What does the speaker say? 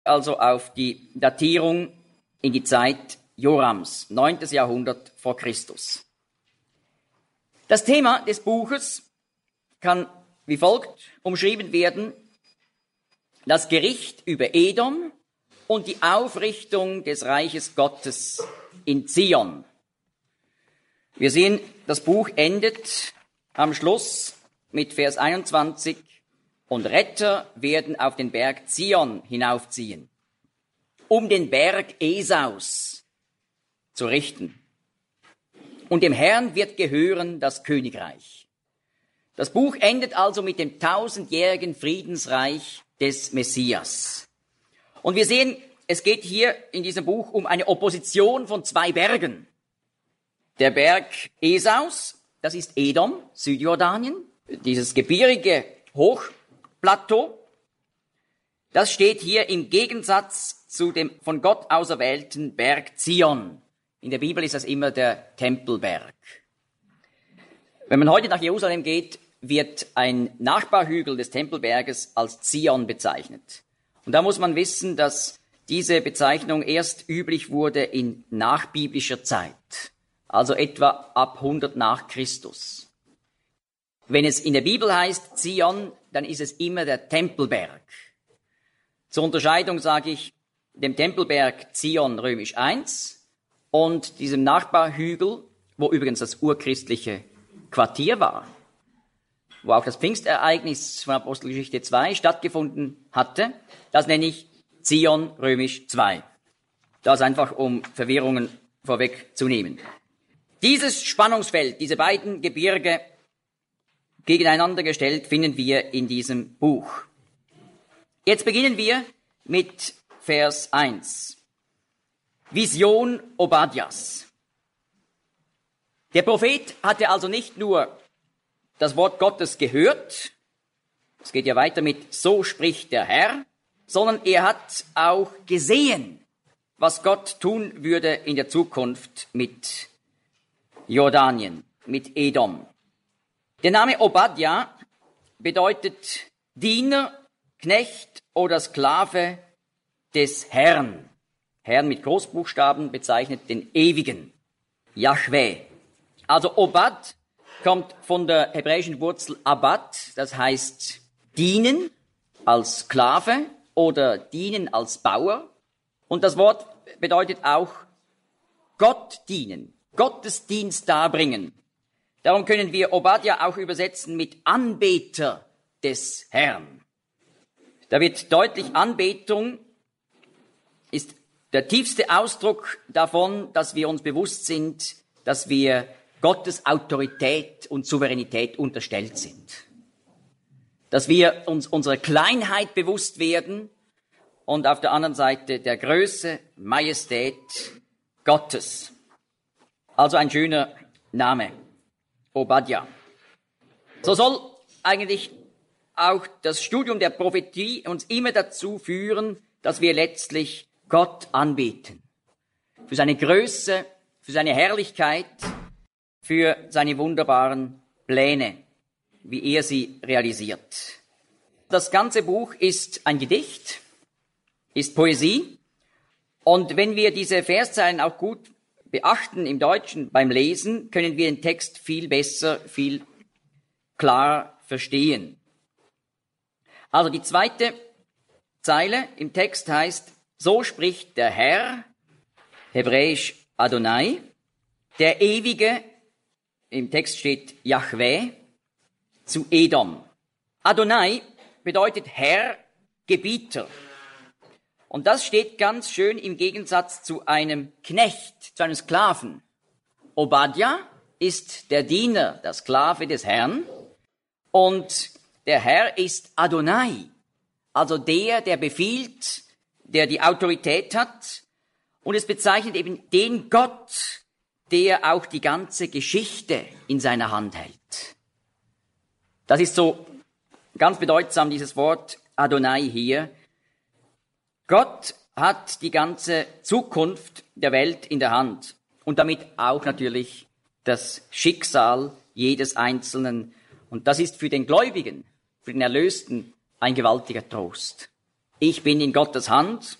also auf die Datierung in die Zeit Jorams, 9. Jahrhundert vor Christus. Das Thema des Buches kann wie folgt umschrieben werden: das Gericht über Edom und die Aufrichtung des Reiches Gottes in Zion. Wir sehen, das Buch endet am Schluss mit Vers 21: Und Retter werden auf den Berg Zion hinaufziehen, um den Berg Esaus zu richten. Und dem Herrn wird gehören das Königreich. Das Buch endet also mit dem 1000-jährigen Friedensreich des Messias. Und wir sehen, es geht hier in diesem Buch um eine Opposition von zwei Bergen. Der Berg Esaus, das ist Edom, Südjordanien, dieses gebirgige Hochplateau, das steht hier im Gegensatz zu dem von Gott auserwählten Berg Zion. In der Bibel ist das immer der Tempelberg. Wenn man heute nach Jerusalem geht, wird ein Nachbarhügel des Tempelberges als Zion bezeichnet. Und da muss man wissen, dass diese Bezeichnung erst üblich wurde in nachbiblischer Zeit, also etwa ab 100 nach Christus. Wenn es in der Bibel heißt Zion, dann ist es immer der Tempelberg. Zur Unterscheidung sage ich dem Tempelberg Zion römisch 1 und diesem Nachbarhügel, wo übrigens das urchristliche Quartier war, wo auch das Pfingstereignis von Apostelgeschichte 2 stattgefunden hatte, das nenne ich Zion römisch 2. Das einfach, um Verwirrungen vorwegzunehmen. Dieses Spannungsfeld, diese beiden Gebirge gegeneinander gestellt, finden wir in diesem Buch. Jetzt beginnen wir mit Vers 1. Vision Obadjas. Der Prophet hatte also nicht nur das Wort Gottes gehört, es geht ja weiter mit so spricht der Herr, sondern er hat auch gesehen, was Gott tun würde in der Zukunft mit Jordanien, mit Edom. Der Name Obadja bedeutet Diener, Knecht oder Sklave des Herrn. Herrn mit Großbuchstaben bezeichnet den Ewigen, Jahwe. Also Obad kommt von der hebräischen Wurzel Abad, das heißt dienen als Sklave oder dienen als Bauer. Und das Wort bedeutet auch Gott dienen, Gottesdienst darbringen. Darum können wir Obadja auch übersetzen mit Anbeter des Herrn. Da wird deutlich, Anbetung ist der tiefste Ausdruck davon, dass wir uns bewusst sind, dass wir Gottes Autorität und Souveränität unterstellt sind. Dass wir uns unserer Kleinheit bewusst werden und auf der anderen Seite der Größe, Majestät Gottes. Also ein schöner Name, Obadja. So soll eigentlich auch das Studium der Prophetie uns immer dazu führen, dass wir letztlich Gott anbeten. Für seine Größe, für seine Herrlichkeit, für seine wunderbaren Pläne, wie er sie realisiert. Das ganze Buch ist ein Gedicht, ist Poesie. Und wenn wir diese Verszeilen auch gut beachten im Deutschen beim Lesen, können wir den Text viel besser, viel klarer verstehen. Also die zweite Zeile im Text heißt, so spricht der Herr, hebräisch Adonai, der Ewige, im Text steht Jahwe, zu Edom. Adonai bedeutet Herr, Gebieter. Und das steht ganz schön im Gegensatz zu einem Knecht, zu einem Sklaven. Obadja ist der Diener, der Sklave des Herrn. Und der Herr ist Adonai, also der befiehlt, der die Autorität hat. Und es bezeichnet eben den Gott, der auch die ganze Geschichte in seiner Hand hält. Das ist so ganz bedeutsam, dieses Wort Adonai hier. Gott hat die ganze Zukunft der Welt in der Hand und damit auch natürlich das Schicksal jedes Einzelnen. Und das ist für den Gläubigen, für den Erlösten ein gewaltiger Trost. ich bin in Gottes Hand